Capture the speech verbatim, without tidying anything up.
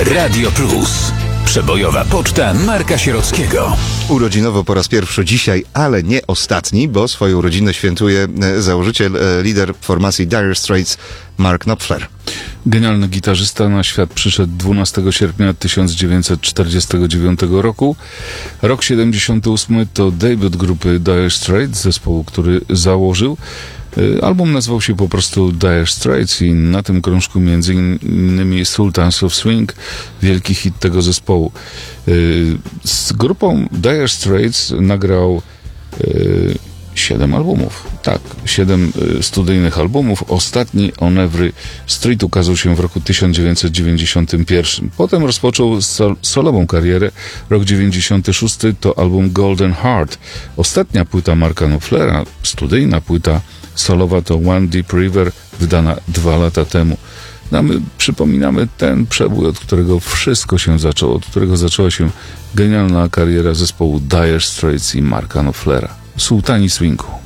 Radio Plus. Przebojowa poczta Marka Sierockiego. Urodzinowo po raz pierwszy dzisiaj, ale nie ostatni, bo swoją rodzinę świętuje założyciel, lider formacji Dire Straits, Mark Knopfler. Genialny gitarzysta na świat przyszedł dwunastego sierpnia tysiąc dziewięćset czterdziestego dziewiątego roku. Rok siedemdziesiąty ósmy to debiut grupy Dire Straits, zespołu, który założył. Album nazywał się po prostu Dire Straits i na tym krążku między innymi Sultans of Swing, wielki hit tego zespołu. Z grupą Dire Straits nagrał siedem albumów. Tak, siedem studyjnych albumów. Ostatni, On Every Street, ukazał się w roku tysiąc dziewięćset dziewięćdziesiątym pierwszym. Potem rozpoczął sol- solową karierę. Rok dziewięćdziesiąty szósty to album Golden Heart. Ostatnia płyta Marka Knopflera, studyjna płyta solowa, to One Deep River, wydana dwa lata temu. No, my przypominamy ten przebój, od którego wszystko się zaczęło, od którego zaczęła się genialna kariera zespołu Dire Straits i Marka Knopflera. Sultani Swingu.